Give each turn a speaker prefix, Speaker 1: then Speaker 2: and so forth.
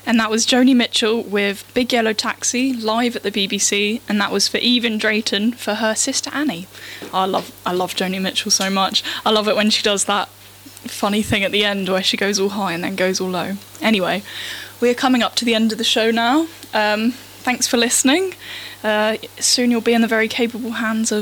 Speaker 1: And that was Joni Mitchell with Big Yellow Taxi live at the BBC, and that was for Eve and Drayton for her sister Annie. I love Joni Mitchell so much. I love it when she does that funny thing at the end where she goes all high and then goes all low. Anyway, we're coming up to the end of the show now. Thanks for listening. Soon you'll be in the very capable hands of